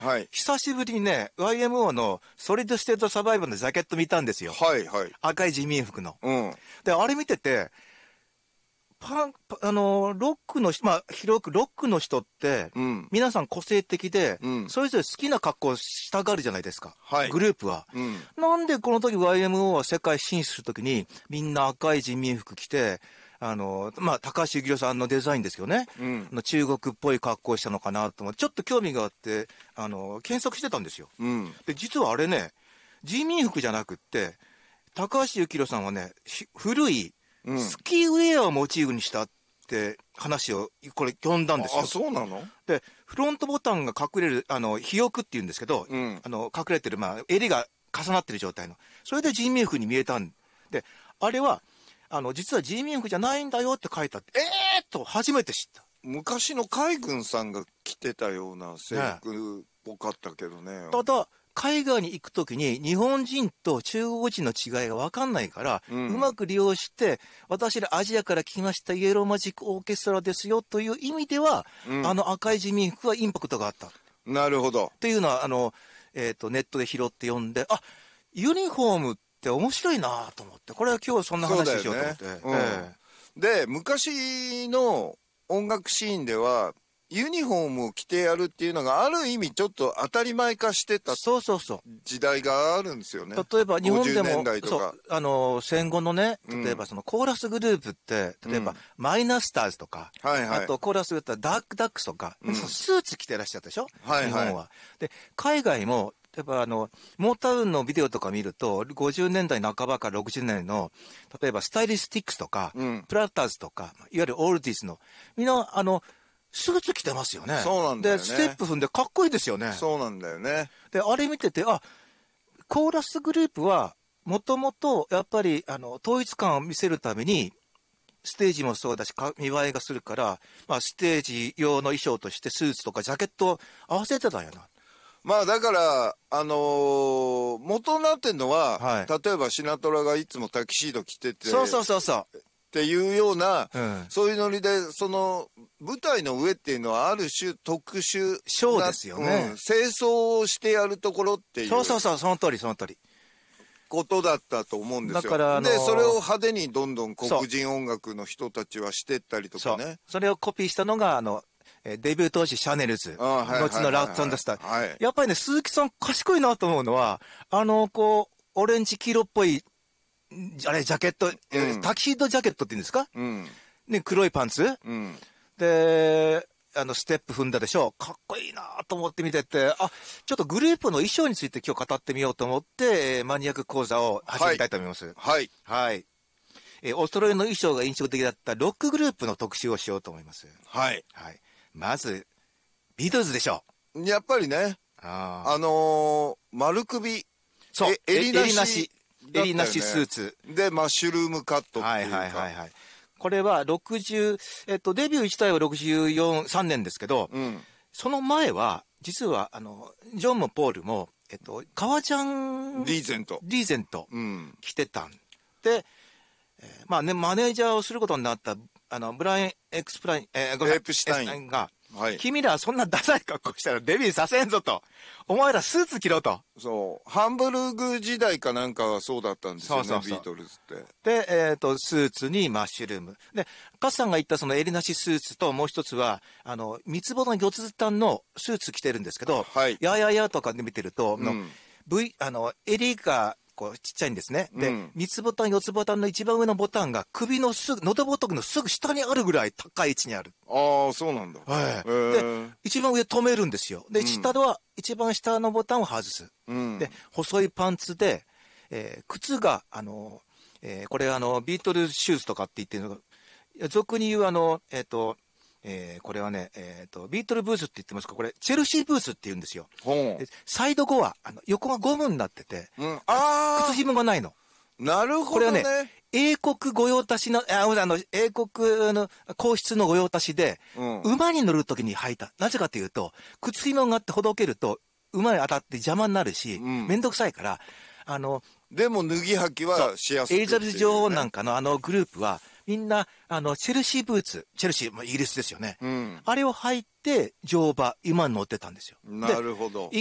はい。 久しぶりにね、YMO のソリッドステートサバイバーのジャケット見たんですよ。 はいはい。 赤い人民服の。 うん。 で、あれ見てて、ロックの人、まあ、広くロックの人って、 うん。 皆さん個性的で、 うん。 それぞれ好きな格好をしたがるじゃないですか。 はい。 グループは。 うん。 なんでこの時 YMO は世界進出する時に、みんな赤い人民服着て、まあ、高橋幸宏さんのデザインですよね。 うん。 中国っぽい格好をしたのかなと思って、ちょっと興味があって、検索してたんですよ。 うん。 で、実はあれね、人民服じゃなくって、高橋幸宏さんはね、古い、スキーウェアをモチーフにしたって話を、これ読んだんですよ。 あ、そうなの？ で、フロントボタンが隠れる、肥翼って言うんですけど、 うん、 隠れてる、まあ、襟が重なってる状態の。それで人民服に見えたんで、あれは、実は人民服じゃないんだよって書いてあって、と初めて知った。 昔の海軍さんが着てたような制服っぽかったけどね。 ただ、海外に行くときに日本人と中国人の違いが分かんないから、うまく利用して、私らアジアから来ましたイエローマジックオーケストラですよという意味では、赤い人民服はインパクトがあった。 なるほど。 っていうのは、ネットで拾って読んで、あ、ユニフォームって面白いなと思って、これは今日そんな話しようと思って。 で、昔の音楽シーンでは、ユニフォームを着てやるっていうのがある意味ちょっと当たり前化してた時代があるんですよね。 例えば日本でも、 50年代とか戦後のね、例えばそのコーラスグループって、例えばマイナースターズとか、あとコーラスグループダークダックスとか、スーツ着てらっしゃったでしょ、日本は。で、海外も、例えばモータウンのビデオとか見ると、50年代半ばから60年の、例えばスタイリスティックスとか、プラッターズとか、いわゆるオールディスの、みんな、スーツ着てますよね。 そうなんだよね。 で、ステップ踏んでかっこいいですよね。 そうなんだよね。 で、あれ見てて、コーラスグループは、もともと、やっぱり、統一感を見せるために、ステージもそうだし、見栄えがするから、まあ、ステージ用の衣装としてスーツとかジャケットを合わせてたんやな。 まあだから、元になってんのは、例えばシナトラがいつもタキシード着てて、 そう。 っていうような、そういうノリで、その、舞台の上っていうのはある種特殊な、 ショーですよね。 清掃をしてやるところっていう。 そう、その通り。 ことだったと思うんですよ。 だからで、それを派手にどんどん黒人音楽の人たちはしてったりとかね。 それをコピーしたのが、デビュー当時シャネルズ、後のラッツ&スター。やっぱりね、鈴木さん賢いなと思うのは、オレンジ黄色っぽい、あれ、ジャケット、タキシードジャケットって言うんですか？ね、黒いパンツ？で、ステップ踏んだでしょ。かっこいいなと思って見てて、ちょっとグループの衣装について今日語ってみようと思って、マニアック講座を始めたいと思います。 はい。 お揃いの衣装が印象的だったロックグループの特集をしようと思います。 はい。 まず、ビートルズでしょう。 やっぱりね、丸首。 そう、 襟なし。 襟なしスーツ。 で、マッシュルームカットっていうか。 はい。これは60、デビュー自体は64、3年ですけど、その前は、実は、ジョンもポールも、革ジャン、 リーゼント。 着てたんで、まあね、マネージャーをすることになった、ブライアン・エプシュタインが、君らはそんなダサい格好したらデビューさせんぞと。お前らスーツ着ろと。 そう。ハンブルグ時代かなんかはそうだったんですよね、ビートルズって。 で、スーツにマッシュルーム。で、カスさんが言ったその襟なしスーツともう一つは、三つボタン四つ端のスーツ着てるんですけど、やとかで見てると、襟が、ちっちゃいんですね。で、三つボタン、四つボタンの一番上のボタンが首の喉仏のすぐ下にあるぐらい高い位置にある。 ああ、そうなんだ。 で、一番上止めるんですよ。で、下は一番下のボタンを外す。で、細いパンツで、靴が、これビートルシューズとかって言ってるのが、俗に言うこれはね、ビートルブースって言ってますか、これ、チェルシーブースって言うんですよ。サイド5は、横がゴムになってて、靴紐がないの。 なるほどね。 これはね、英国御用達の、英国の皇室の御用達で、馬に乗るときに履いた。なぜかというと、靴紐があってほどけると、馬に当たって邪魔になるし、めんどくさいから、 でも脱ぎ履きはしやすい、 エリザベス女王なんかのグループは、 みんな、チェルシーブーツ、チェルシー、イギリスですよね。 うん、 あれを履いて、乗馬、馬に乗ってたんですよ。 なるほど。